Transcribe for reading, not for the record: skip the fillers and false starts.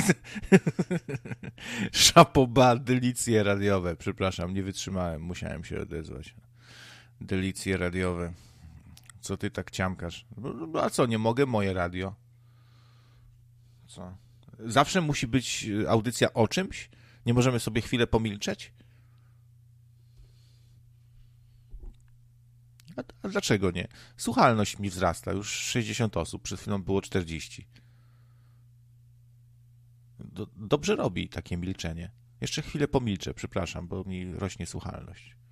Szapoba, delicje radiowe. Przepraszam, nie wytrzymałem, musiałem się odezwać. Delicje radiowe. Co ty tak ciamkasz? A co, nie mogę? Moje radio. Co? Zawsze musi być audycja o czymś? Nie możemy sobie chwilę pomilczeć? A dlaczego nie? Słuchalność mi wzrasta. Już 60 osób, przed chwilą było 40. Dobrze robi takie milczenie. Jeszcze chwilę pomilczę, przepraszam, bo mi rośnie słuchalność.